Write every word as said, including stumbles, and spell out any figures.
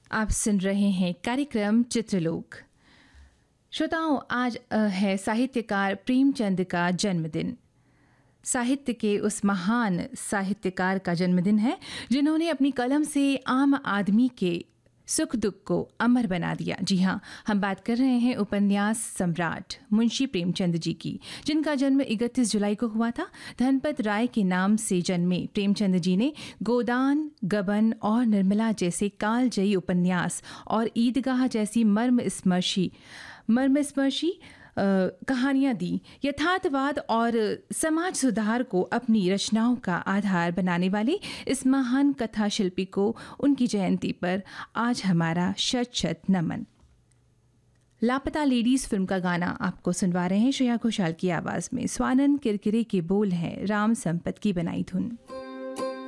आप सुन रहे हैं कार्यक्रम चित्रलोक। श्रोताओं, आज अ, है साहित्यकार प्रेमचंद का जन्मदिन। साहित्य के उस महान साहित्यकार का जन्मदिन है जिन्होंने अपनी कलम से आम आदमी के सुख दुख को अमर बना दिया। जी हाँ, हम बात कर रहे हैं उपन्यास सम्राट मुंशी प्रेमचंद जी की, जिनका जन्म इकतीस जुलाई को हुआ था। धनपत राय के नाम से जन्मे प्रेमचंद जी ने गोदान, गबन और निर्मला जैसे कालजयी उपन्यास और ईदगाह जैसी मर्मस्पर्शी मर्मस्पर्शी कहानियाँ दी। यथार्थवाद और समाज सुधार को अपनी रचनाओं का आधार बनाने वाले इस महान कथा शिल्पी को उनकी जयंती पर आज हमारा शत शत नमन। लापता लेडीज फिल्म का गाना आपको सुनवा रहे हैं श्रेया घोषाल की आवाज़ में। स्वानंद किरकिरे के बोल हैं, राम संपत की बनाई धुन।